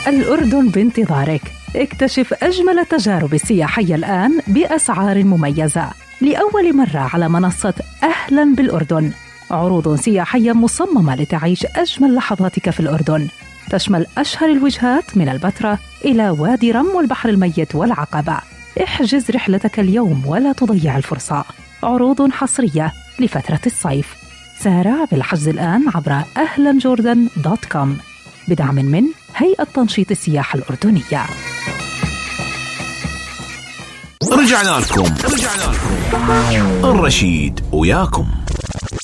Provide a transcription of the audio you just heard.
الأردن بانتظارك. اكتشف أجمل التجارب السياحية الآن بأسعار مميزة لأول مرة على منصة أهلاً بالأردن. عروض سياحية مصممة لتعيش أجمل لحظاتك في الأردن، تشمل أشهر الوجهات من البتراء إلى وادي رم والبحر الميت والعقبة. احجز رحلتك اليوم ولا تضيع الفرصة. عروض حصرية لفترة الصيف. سارع بالحجز الآن عبر ahlanjordan.com بدعم من هيئة تنشيط السياحة الأردنية. رجعنا لكم الرشيد وياكم.